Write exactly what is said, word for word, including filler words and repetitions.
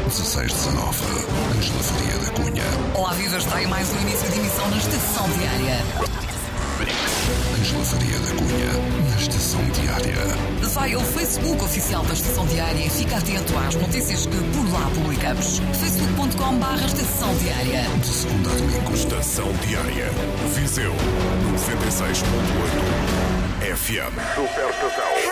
dezasseis dezanove. Ângela Faria da Cunha. Olá, viva, está aí mais um início de emissão na Estação Diária. Ângela Faria da Cunha, na Estação Diária. Vai ao Facebook oficial da Estação Diária e fica atento às notícias que por lá publicamos. facebook ponto com barra Estação Diária. De segunda a domingo. Estação Diária. Viseu noventa e seis ponto oito F M. Superestação.